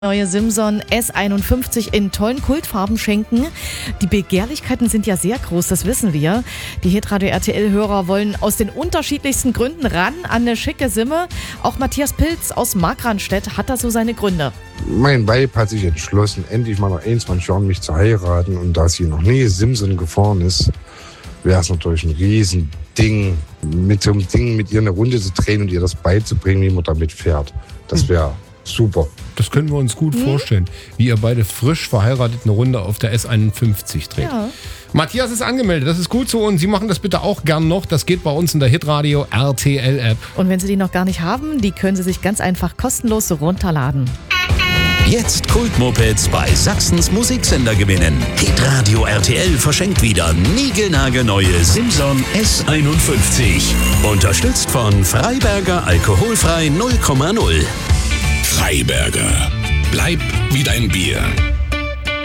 Neue Simson S51 in tollen Kultfarben schenken. Die Begehrlichkeiten sind ja sehr groß, das wissen wir. Die Hitradio RTL-Hörer wollen aus den unterschiedlichsten Gründen ran an eine schicke Simme. Auch Matthias Pilz aus Markranstädt hat da so seine Gründe. Mein Weib hat sich entschlossen, endlich mal nach 21 Jahren mich zu heiraten. Und da sie noch nie Simson gefahren ist, wäre es natürlich ein Riesending, mit so einem Ding mit ihr eine Runde zu drehen und ihr das beizubringen, wie man damit fährt. Das wäre super. Das können wir uns gut vorstellen, wie ihr beide frisch verheiratet eine Runde auf der S51 dreht. Ja. Matthias ist angemeldet, das ist gut so und Sie machen das bitte auch gern noch. Das geht bei uns in der Hitradio RTL-App. Und wenn Sie die noch gar nicht haben, die können Sie sich ganz einfach kostenlos runterladen. Jetzt Kultmopeds bei Sachsens Musiksender gewinnen. Hitradio RTL verschenkt wieder niegelnagelneue Simson S51. Unterstützt von Freiberger Alkoholfrei 0,0. Freiberger. Bleib wie dein Bier.